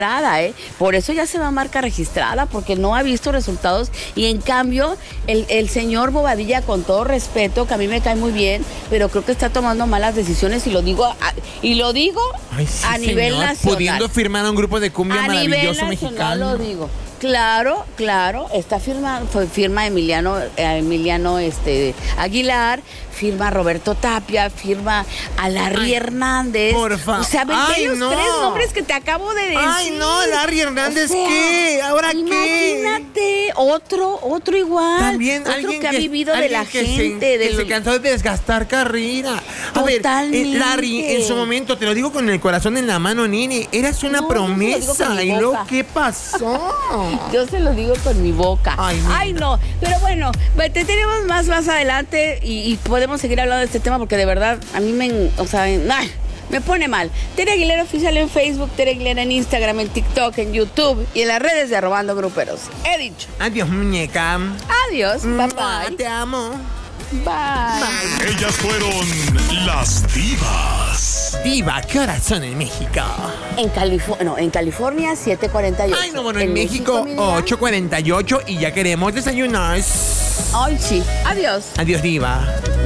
Por eso ya se va a marca registrada, porque no ha visto resultados. Y en cambio, el señor Bobadilla, con todo respeto, que a mí me cae muy bien, pero creo que está tomando malas decisiones, y lo digo Ay, sí, a nivel señor, nacional. pudiendo firmar a un grupo de cumbia maravilloso mexicano. Lo digo. Claro, está firma Emiliano Aguilar, firma Roberto Tapia, firma a Larry Hernández. Por favor. O sea, ven los tres nombres que te acabo de decir. Ay, no, Larry Hernández, ¿qué? ¿Ahora qué? Imagínate, otro igual. También otro alguien que ha vivido de la gente. Que se cansó de desgastar carrera. A ver, Larry, en su momento, te lo digo con el corazón en la mano, nene, eras una promesa. ¿Y luego qué pasó? Yo se lo digo con mi boca. Ay, no. Pero bueno, te tenemos más adelante y podemos seguir hablando de este tema, porque de verdad a mí me pone mal. Tere Aguilera Oficial en Facebook, Tere Aguilera en Instagram, en TikTok, en YouTube y en las redes de Arrobando Gruperos. He dicho. Adiós, muñeca. Adiós. Bye, bye. Te amo. Bye. Ellas fueron las divas. Diva, ¿qué horas son en México? En California 7:48. Ay, no, bueno, en México 8:48 y ya queremos desayunar. Ay, sí. Adiós. Adiós, diva.